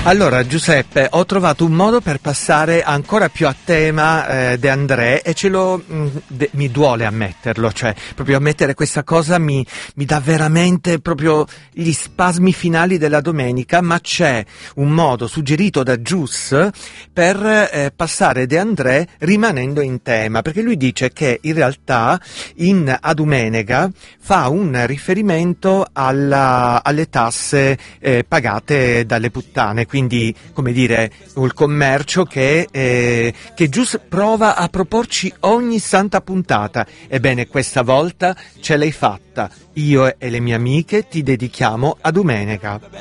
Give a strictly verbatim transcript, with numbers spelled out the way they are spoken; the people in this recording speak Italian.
Allora Giuseppe, ho trovato un modo per passare ancora più a tema eh, De André e ce lo mh, de, mi duole ammetterlo, cioè proprio ammettere questa cosa mi, mi dà veramente proprio gli spasmi finali della domenica, ma c'è un modo suggerito da Gius per eh, passare De André rimanendo in tema, perché lui dice che in realtà in Adumenega fa un riferimento alla, alle tasse eh, pagate dalle puttane, quindi come dire il commercio che, eh, che Gius prova a proporci ogni santa puntata. Ebbene, questa volta ce l'hai fatta, io e le mie amiche ti dedichiamo Adumenega.